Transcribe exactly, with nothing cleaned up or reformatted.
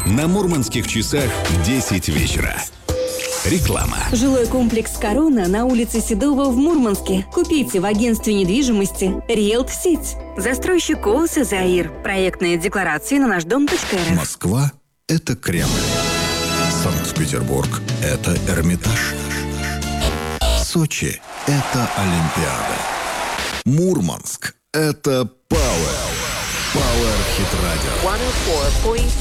На мурманских часах десять вечера. Реклама. Жилой комплекс «Корона» на улице Седова в Мурманске. Купите в агентстве недвижимости «Риэлт Сеть». Застройщик ООО «Заир». Проектные декларации на наш дом.рф. Москва – это Кремль. Санкт-Петербург – это Эрмитаж. Сочи – это Олимпиада. Мурманск – это Пауэр. Пауэр Хит Радио.